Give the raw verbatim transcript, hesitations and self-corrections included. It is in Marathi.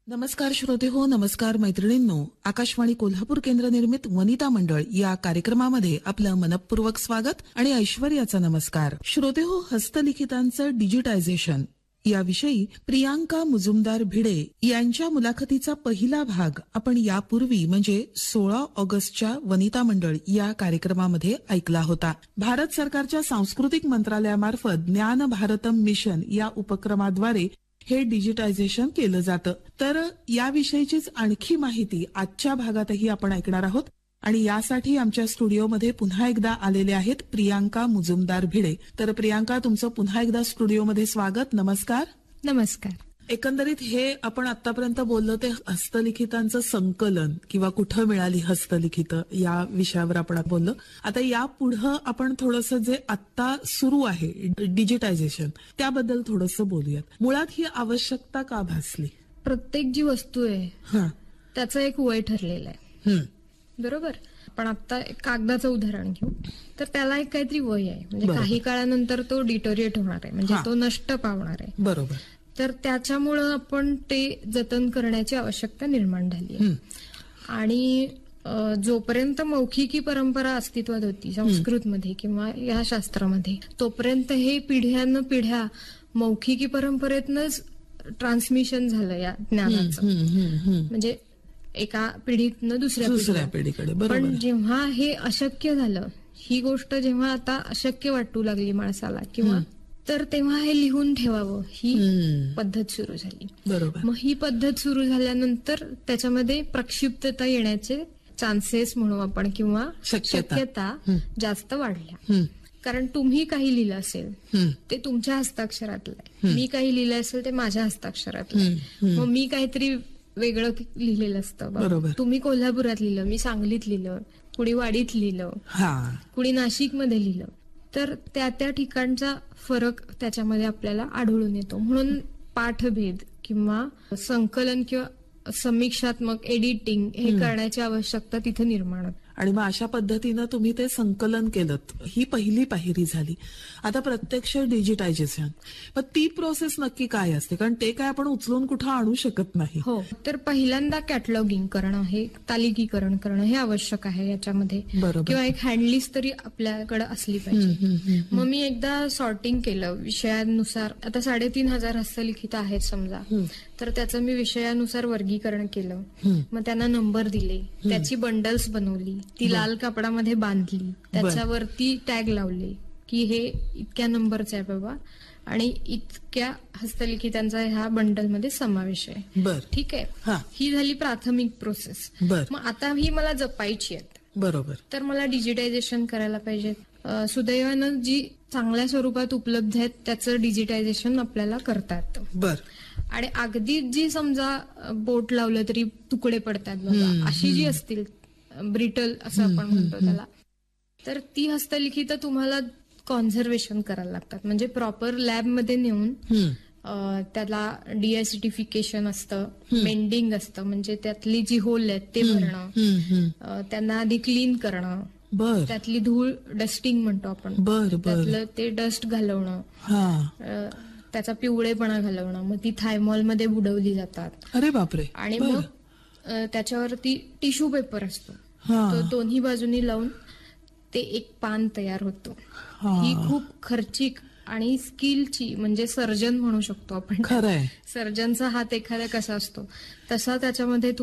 नमस्कार श्रोते हो, नमस्कार मैत्रिणींनो. आकाशवाणी कोल्हापूर केंद्र निर्मित वनिता मंडळ या कार्यक्रमामध्ये आपलं मनपूर्वक स्वागत आणि ऐश्वर्याचा नमस्कार. श्रोते हो, हस्तलिखितांचं डिजिटायझेशन याविषयी प्रियांका मुजुमदार भिडे यांच्या मुलाखतीचा पहिला भाग आपण यापूर्वी म्हणजे सोळा ऑगस्टच्या वनिता मंडळ या कार्यक्रमामध्ये ऐकला होता. भारत सरकारच्या सांस्कृतिक मंत्रालयामार्फत ज्ञान भारतम मिशन या उपक्रमाद्वारे हे डिजिटायझेशन केलं जातं. तर याविषयीचीच आणखी माहिती आजच्या भागातही आपण ऐकणार आहोत आणि यासाठी आमच्या स्टुडिओमध्ये पुन्हा एकदा आलेले आहेत प्रियांका मुजुमदार भिडे. तर प्रियांका, तुमचं पुन्हा एकदा स्टुडिओमध्ये स्वागत. नमस्कार. नमस्कार. एकंदरीत हे आपण आतापर्यंत बोललो ते हस्तलिखितांचं संकलन किंवा कुठं मिळाली हस्तलिखित या विषयावर आपण बोललो. आता या पुढं आपण थोडंसं जे आता सुरू आहे डिजिटायझेशन त्याबद्दल थोडंसं बोलूयात. मुळात ही आवश्यकता का भासली? प्रत्येक जी वस्तू आहे त्याचं एक वय ठरलेलं आहे, बरोबर. पण आता कागदाचं उदाहरण घेऊ तर त्याला एक काहीतरी वय आहे, म्हणजे काही काळानंतर तो डिटोरिएट होणार आहे, म्हणजे तो नष्ट पावणार आहे, बरोबर. तर त्याच्यामुळं आपण ते जतन करण्याची आवश्यकता निर्माण झाली आहे. आणि जोपर्यंत मौखिकी परंपरा अस्तित्वात होती संस्कृतमध्ये किंवा या शास्त्रामध्ये, तोपर्यंत हे पिढ्यान पिढ्या मौखिकी परंपरेतनच ट्रान्समिशन झालं या ज्ञानाचं, म्हणजे एका पिढीतनं दुसऱ्या पिढीकडे. पण जेव्हा हे अशक्य झालं, ही गोष्ट जेव्हा आता अशक्य वाटू लागली माणसाला किंवा तर तेव्हा हे लिहून ठेवावं ही पद्धत सुरू झाली. बरोबर. मग ही पद्धत सुरू झाल्यानंतर त्याच्यामध्ये प्रक्षिप्तता येण्याचे चान्सेस म्हणू आपण किंवा शक्यता जास्त वाढल्या. कारण तुम्ही काही लिहिलं असेल ते तुमच्या हस्ताक्षरातलं आहे, मी काही लिहिलं असेल ते माझ्या हस्ताक्षरातलं आहे. मग मी काहीतरी वेगळं लिहिलेलं असतं, तुम्ही कोल्हापुरात लिहिलं, मी सांगलीत लिहिलं, कुणी वाडीत लिहिलं, कुणी नाशिकमध्ये लिहिलं, तर त्या त्या ठिकाणचा फरक त्याच्यामध्ये आपल्याला आढळून येतो. म्हणून पाठभेद किंवा संकलन किंवा समीक्षात्मक एडिटिंग हे करण्याची आवश्यकता तिथे निर्माण होते. आणि मग अशा पद्धतीनं तुम्ही ते संकलन केलं, ही पहिली पायरी झाली. आता प्रत्यक्ष डिजिटायझेशन, पण ती प्रोसेस नक्की काय असते? कारण ते काय आपण उचलून कुठं आणू शकत नाही. हो, तर पहिल्यांदा कॅटलॉगिंग करणं, हे तालिकीकरण करणं हे आवश्यक आहे याच्यामध्ये, किंवा एक हँडलिस्ट तरी आपल्याकडे असली पाहिजे. मग मी एकदा सॉर्टिंग केलं विषयानुसार. आता साडेतीन हजार हस्तलिखित आहेत समजा, तर त्याचं मी विषयानुसार वर्गीकरण केलं. मग त्यांना नंबर दिले, त्याची बंडल्स बनवली, ती लाल कापडामध्ये बांधली, त्याच्यावरती टॅग लावले की हे इतक्या नंबरचं आहे बाबा आणि इतक्या हस्तलिखितांचा ह्या बंडलमध्ये समावेश आहे. ठीक आहे, ही झाली प्राथमिक प्रोसेस. मग आता ही मला जपायची आहे, बरोबर. तर मला डिजिटायझेशन करायला पाहिजे. सुदैवानं जी चांगल्या स्वरूपात उपलब्ध आहेत त्याचं डिजिटायझेशन आपल्याला करता येतं. बर. आणि अगदी जी समजा बोट लावलं तरी तुकडे पडतात बघा, अशी जी असतील ब्रिटल असं आपण म्हणतो त्याला, तर ती हस्तलिखित तुम्हाला कॉन्झर्वेशन करायला लागतात. म्हणजे प्रॉपर लॅबमध्ये नेऊन त्याला डीएसिडिफिकेशन असतं, मेंडिंग असतं, म्हणजे त्यातली जी होल आहेत ते भरणं, त्यांना आधी क्लीन करणं, त्यातली धूळ डस्टिंग म्हणतो आपण, त्यातलं ते डस्ट घालवणं, त्याचा पिवळेपणा घालवणं, मग ती थायमॉल मध्ये बुडवली जातात. अरे बापरे. आणि मग त्याच्यावरती टिश्यू पेपर असतो, तो दोन्ही बाजूनी लावून ते एक पान तयार होतो. ही खूप खर्चिक आणि स्किलची, म्हणजे सर्जन म्हणू शकतो आपण. सर्जनचा हात एखादा कसा असतो तसा त्याच्यामध्ये